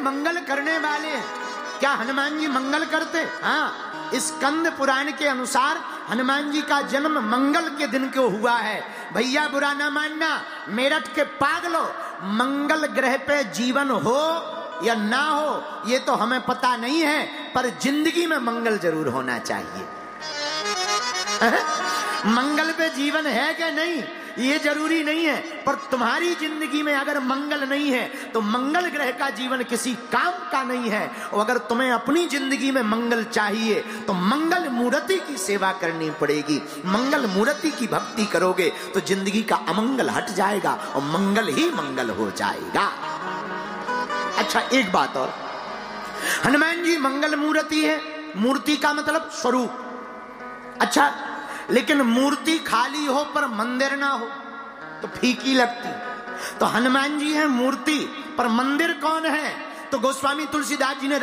मंगल करने वाले हैं। क्या हनुमान जी मंगल करते? हाँ, स्कंद पुराण के अनुसार हनुमान जी का जन्म मंगल के दिन को हुआ है। भैया बुरा ना मानना, मेरठ के पागलों, मंगल ग्रह पे जीवन हो या ना हो ये तो हमें पता नहीं है, पर जिंदगी में मंगल जरूर होना चाहिए। मंगल पे जीवन है कि नहीं ये जरूरी नहीं है, पर तुम्हारी जिंदगी में अगर मंगल नहीं है तो मंगल ग्रह का जीवन किसी काम का नहीं है। और अगर तुम्हें अपनी जिंदगी में मंगल चाहिए तो मंगल मूर्ति की सेवा करनी पड़ेगी। मंगल मूर्ति की भक्ति करोगे तो जिंदगी का अमंगल हट जाएगा और मंगल ही मंगल हो जाएगा। अच्छा, एक बात और, हनुमान जी मंगल मूर्ति है। मूर्ति का मतलब स्वरूप। अच्छा, लेकिन मूर्ति खाली हो पर मंदिर ना हो तो फीकी लगती। तो हनुमान जी है मूर्ति, पर मंदिर कौन है? तो गोस्वामी तुलसीदास जी ने